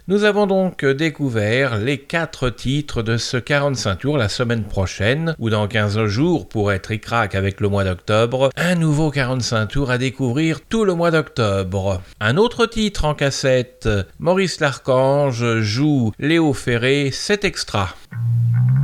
Nous avons donc découvert les 4 titres de ce 45 tours. La semaine prochaine, ou dans 15 jours pour être ric-rac avec le mois d'octobre, un nouveau 45 tours à découvrir tout le mois d'octobre. Un autre titre en cassette, Maurice Larchange joue Léo Ferré, c'est extra.